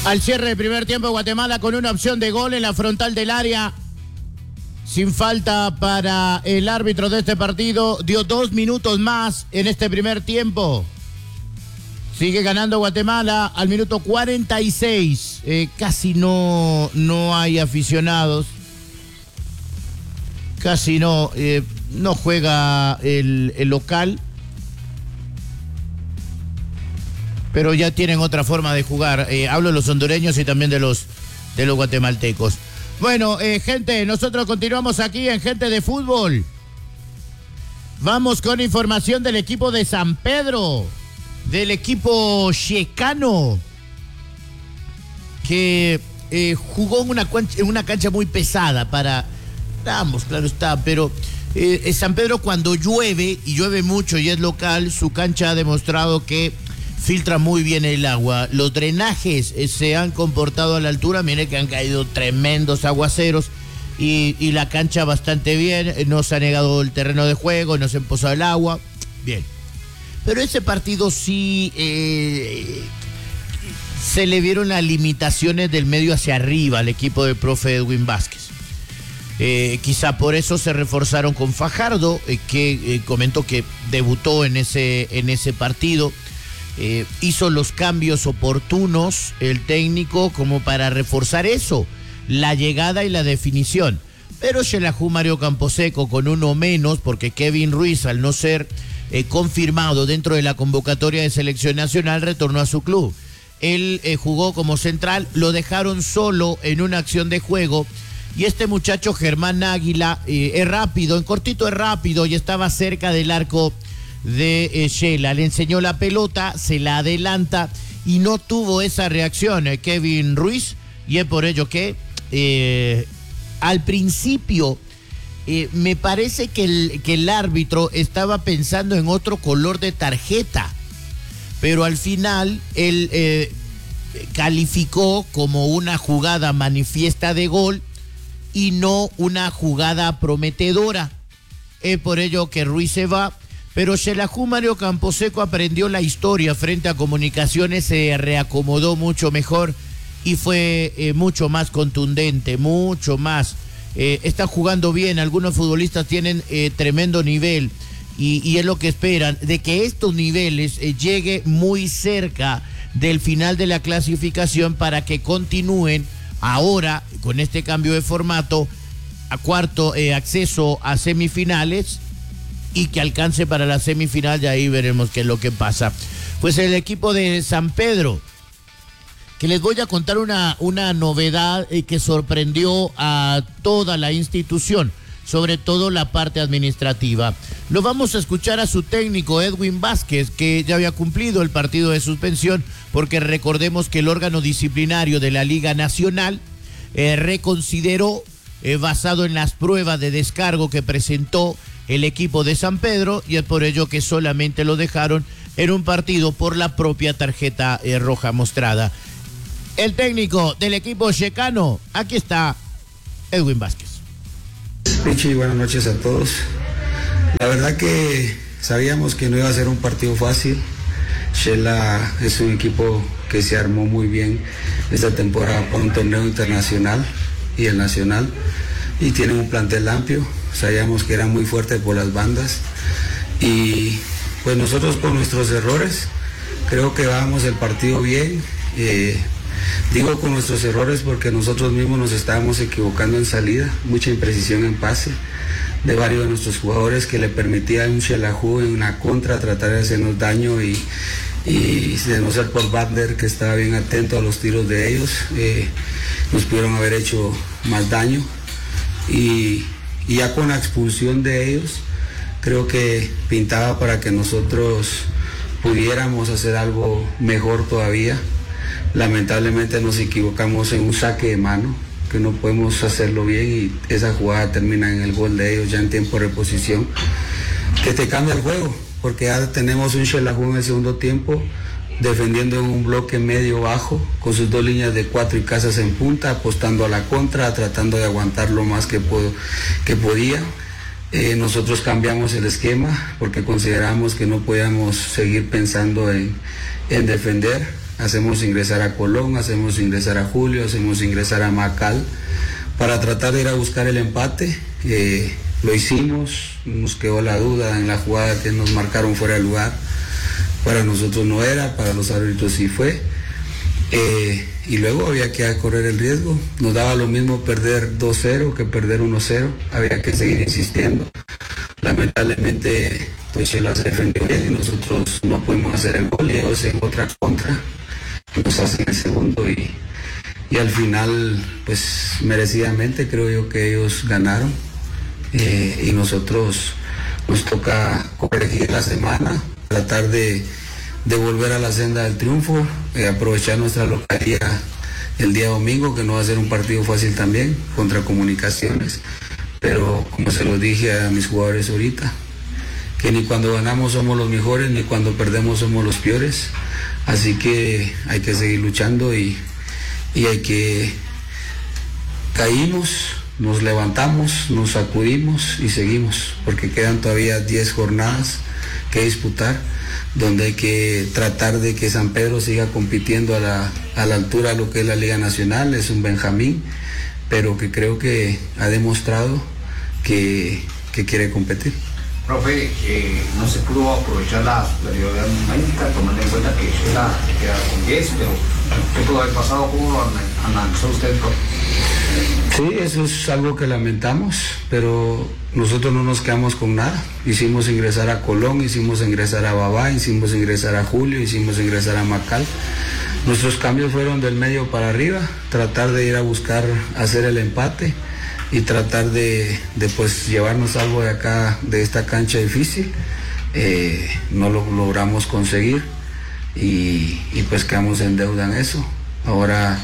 Al cierre del primer tiempo, Guatemala con una opción de gol en la frontal del área. Sin falta para el árbitro de este partido. Dio 2 minutos más en este primer tiempo. Sigue ganando Guatemala al minuto 46. Casi no hay aficionados. Casi no juega el local. Pero ya tienen otra forma de jugar. Hablo de los hondureños y también de los guatemaltecos. Bueno, gente, nosotros continuamos aquí en Gente de Fútbol. Vamos con información del equipo de San Pedro, del equipo checano, que jugó en una cancha muy pesada para ambos, claro está, pero San Pedro cuando llueve, y llueve mucho y es local, su cancha ha demostrado que filtra muy bien el agua. Los drenajes se han comportado a la altura. Mire que han caído tremendos aguaceros y la cancha bastante bien. No se ha negado el terreno de juego, no se ha empozado el agua. Bien. Pero ese partido sí se le vieron las limitaciones del medio hacia arriba al equipo del profe Edwin Vázquez. Quizá por eso se reforzaron con Fajardo, que comentó que debutó en ese partido. Hizo los cambios oportunos el técnico como para reforzar eso, la llegada y la definición. Pero Xelajú Mario Camposeco con uno menos, porque Kevin Ruiz, al no ser confirmado dentro de la convocatoria de selección nacional, retornó a su club. Él jugó como central, lo dejaron solo en una acción de juego. Y este muchacho Germán Águila es rápido, en cortito es rápido y estaba cerca del arco de Shela. Le enseñó la pelota, se la adelanta y no tuvo esa reacción Kevin Ruiz, y es por ello que al principio me parece que el árbitro estaba pensando en otro color de tarjeta, pero al final él calificó como una jugada manifiesta de gol y no una jugada prometedora. Es por ello que Ruiz se va. Pero Xelajú Mario Camposeco aprendió la historia frente a Comunicaciones, se reacomodó mucho mejor y fue mucho más contundente, mucho más. Está jugando bien, algunos futbolistas tienen tremendo nivel y es lo que esperan, de que estos niveles llegue muy cerca del final de la clasificación para que continúen ahora con este cambio de formato a cuarto, acceso a semifinales, y que alcance para la semifinal, y ahí veremos qué es lo que pasa. Pues el equipo de San Pedro, que les voy a contar una novedad que sorprendió a toda la institución, sobre todo la parte administrativa. Lo vamos a escuchar a su técnico Edwin Vázquez, que ya había cumplido el partido de suspensión, porque recordemos que el órgano disciplinario de la Liga Nacional reconsideró, basado en las pruebas de descargo que presentó el equipo de San Pedro, y es por ello que solamente lo dejaron en un partido por la propia tarjeta roja mostrada. El técnico del equipo checano, aquí está Edwin Vázquez. Richie, buenas noches a todos. La verdad que sabíamos que no iba a ser un partido fácil. Shela es un equipo que se armó muy bien esta temporada para un torneo internacional y el nacional, y tienen un plantel amplio. Sabíamos que era muy fuerte por las bandas y pues nosotros con nuestros errores creo que vamos el partido bien. Digo con nuestros errores porque nosotros mismos nos estábamos equivocando en salida, mucha imprecisión en pase de varios de nuestros jugadores que le permitía a un Xelajú en una contra tratar de hacernos daño, y de no ser por Butler, que estaba bien atento a los tiros de ellos, nos pudieron haber hecho más daño. Y ya con la expulsión de ellos, creo que pintaba para que nosotros pudiéramos hacer algo mejor todavía. Lamentablemente nos equivocamos en un saque de mano, que no podemos hacerlo bien, y esa jugada termina en el gol de ellos ya en tiempo de reposición, que te cambia el juego, porque ya tenemos un Xelajú en el segundo tiempo defendiendo en un bloque medio bajo, con sus dos líneas de 4 y Casas en punta, apostando a la contra, tratando de aguantar lo más que podía. Nosotros cambiamos el esquema porque consideramos que no podíamos seguir pensando en defender. hacemos ingresar a Colón, hacemos ingresar a Julio, hacemos ingresar a Macal para tratar de ir a buscar el empate. Lo hicimos, nos quedó la duda en la jugada que nos marcaron fuera de lugar. Para nosotros no era, para los árbitros sí fue. Y luego había que correr el riesgo. Nos daba lo mismo perder 2-0 que perder 1-0. Había que seguir insistiendo. Lamentablemente, pues Shela se defendió bien y nosotros no pudimos hacer el gol. Y ellos en otra contra nos hacen el segundo y al final, pues merecidamente creo yo que ellos ganaron. Y nosotros nos toca corregir la semana, tratar de volver a la senda del triunfo, aprovechar nuestra localía el día domingo, que no va a ser un partido fácil también, contra Comunicaciones, pero como se lo dije a mis jugadores ahorita, que ni cuando ganamos somos los mejores, ni cuando perdemos somos los peores, así que hay que seguir luchando y hay que caímos, nos levantamos, nos sacudimos y seguimos, porque quedan todavía 10 jornadas que disputar, donde hay que tratar de que San Pedro siga compitiendo a la altura de lo que es la Liga Nacional. Es un Benjamín, pero que creo que ha demostrado que quiere competir. Profe, no se pudo aprovechar la superioridad numérica, tomando en cuenta que Shela queda con 10, pero ¿qué pudo haber pasado? ¿Cómo lo analizó usted? Sí, eso es algo que lamentamos, pero nosotros no nos quedamos con nada. Hicimos ingresar a Colón, hicimos ingresar a Babá, hicimos ingresar a Julio, hicimos ingresar a Macal. Nuestros cambios fueron del medio para arriba, tratar de ir a buscar hacer el empate y tratar de pues llevarnos algo de acá, de esta cancha difícil. No lo logramos conseguir y pues quedamos en deuda en eso. Ahora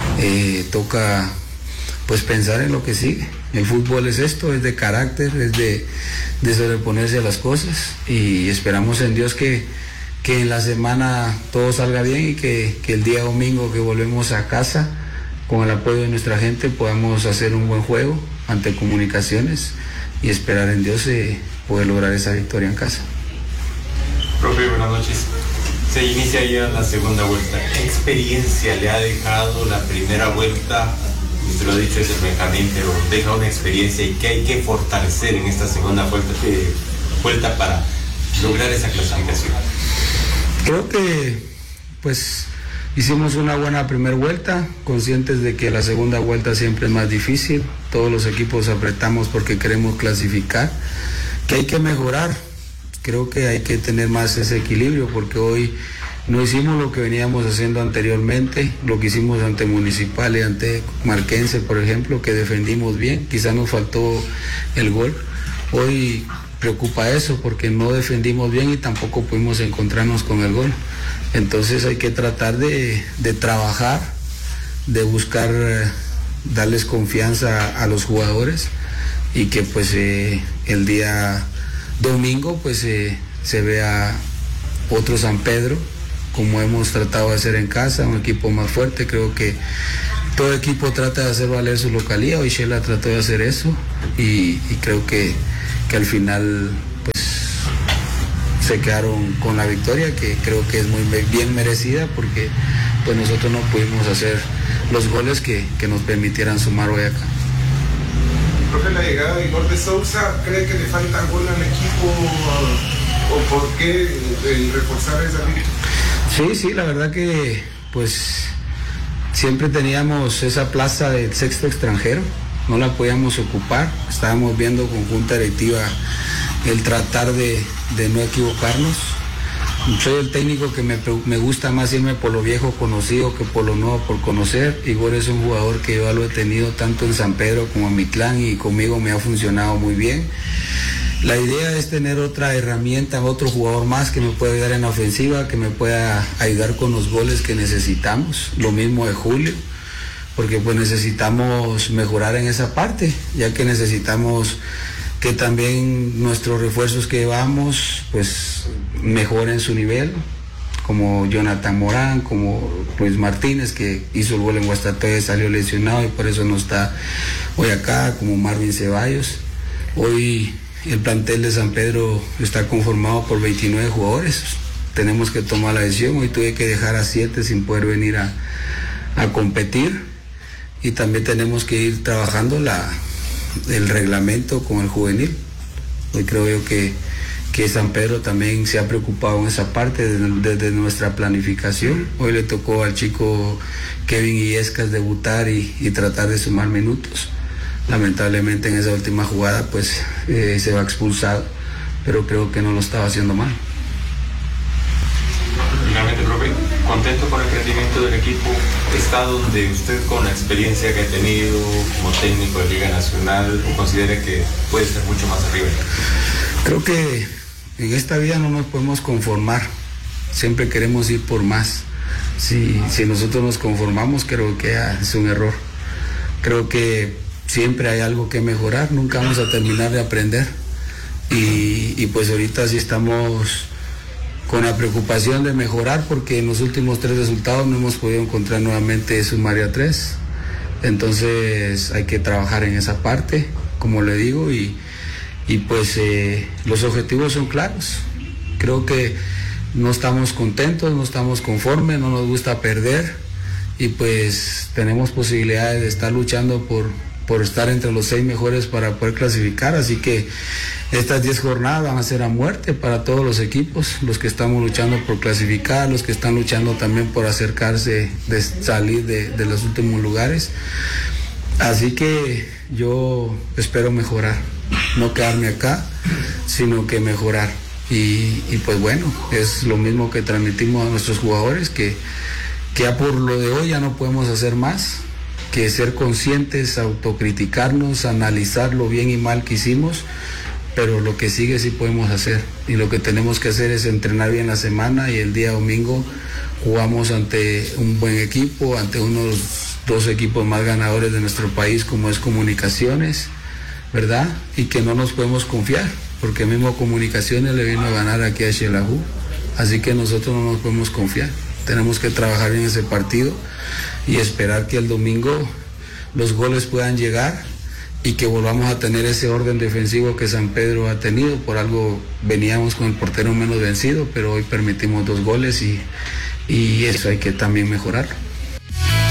toca pues pensar en lo que sigue. El fútbol es esto, es de carácter, es de sobreponerse a las cosas y esperamos en Dios que en la semana todo salga bien y que el día domingo que volvemos a casa con el apoyo de nuestra gente podamos hacer un buen juego ante Comunicaciones y esperar en Dios poder lograr esa victoria en casa. Profe, buenas noches. Se inicia ya la segunda vuelta. ¿Qué experiencia le ha dejado la primera vuelta? Usted lo ha dicho, es el Benjamín, pero deja una experiencia y que hay que fortalecer en esta segunda vuelta para lograr esa clasificación. Creo que pues hicimos una buena primera vuelta, conscientes de que la segunda vuelta siempre es más difícil. Todos los equipos apretamos porque queremos clasificar, que hay que mejorar. Creo que hay que tener más ese equilibrio porque hoy no hicimos lo que veníamos haciendo anteriormente, lo que hicimos ante Municipal y ante Marquense, por ejemplo, que defendimos bien, quizás nos faltó el gol. Hoy preocupa eso porque no defendimos bien y tampoco pudimos encontrarnos con el gol. Entonces hay que tratar de trabajar, de buscar darles confianza a los jugadores y que pues el día domingo pues se vea otro San Pedro, como hemos tratado de hacer en casa, un equipo más fuerte. Creo que todo equipo trata de hacer valer su localía, hoy Shela trató de hacer eso y creo que al final pues se quedaron con la victoria, que creo que es muy bien merecida porque pues nosotros no pudimos hacer los goles que nos permitieran sumar hoy acá. Profe, la llegada de Igor de Sousa, ¿cree que le falta gol al equipo o por qué reforzar esa línea? Sí, la verdad que pues siempre teníamos esa plaza del sexto extranjero, no la podíamos ocupar, estábamos viendo con junta directiva el tratar de no equivocarnos. Soy el técnico que me gusta más irme por lo viejo conocido que por lo nuevo por conocer. Igor es un jugador que yo lo he tenido tanto en San Pedro como en Mitlán y conmigo me ha funcionado muy bien. La idea es tener otra herramienta, otro jugador más que me pueda ayudar en la ofensiva, que me pueda ayudar con los goles que necesitamos. Lo mismo de Julio, porque pues necesitamos mejorar en esa parte, ya que necesitamos que también nuestros refuerzos que llevamos pues mejoren su nivel, como Jonathan Morán, como Luis Martínez, que hizo el gol en Guastatoya y salió lesionado y por eso no está hoy acá, como Marvin Ceballos. Hoy el plantel de San Pedro está conformado por 29 jugadores, tenemos que tomar la decisión. Hoy tuve que dejar a 7 sin poder venir a competir, y también tenemos que ir trabajando el reglamento con el juvenil. Hoy creo yo que San Pedro también se ha preocupado en esa parte desde nuestra planificación. Hoy le tocó al chico Kevin Illescas debutar y tratar de sumar minutos. Lamentablemente en esa última jugada pues se va expulsado, pero creo que no lo estaba haciendo mal. Finalmente, profe, ¿contento con el rendimiento del equipo? ¿Está donde usted, con la experiencia que ha tenido como técnico de Liga Nacional, o considera que puede ser mucho más arriba? Creo que en esta vida no nos podemos conformar, siempre queremos ir por más. Si nosotros nos conformamos, creo que es un error. Creo que siempre hay algo que mejorar, nunca vamos a terminar de aprender, y pues ahorita sí estamos con la preocupación de mejorar, porque en los últimos 3 resultados no hemos podido encontrar nuevamente sumario a 3. Entonces hay que trabajar en esa parte, como le digo, y pues los objetivos son claros. Creo que no estamos contentos, no estamos conformes, no nos gusta perder, y pues tenemos posibilidades de estar luchando por estar entre los 6 mejores para poder clasificar. Así que estas 10 jornadas van a ser a muerte para todos los equipos, los que estamos luchando por clasificar, los que están luchando también por acercarse, de salir de los últimos lugares. Así que yo espero mejorar, no quedarme acá, sino que mejorar. Y pues bueno, es lo mismo que transmitimos a nuestros jugadores, que ya por lo de hoy ya no podemos hacer más que ser conscientes, autocriticarnos, analizar lo bien y mal que hicimos, pero lo que sigue sí podemos hacer, y lo que tenemos que hacer es entrenar bien la semana, y el día domingo jugamos ante un buen equipo, ante unos 2 equipos más ganadores de nuestro país, como es Comunicaciones, ¿verdad? Y que no nos podemos confiar, porque mismo Comunicaciones le vino a ganar aquí a Xelajú, así que nosotros no nos podemos confiar. Tenemos que trabajar bien ese partido y esperar que el domingo los goles puedan llegar, y que volvamos a tener ese orden defensivo que San Pedro ha tenido. Por algo veníamos con el portero menos vencido, pero hoy permitimos 2 goles, y eso hay que también mejorarlo.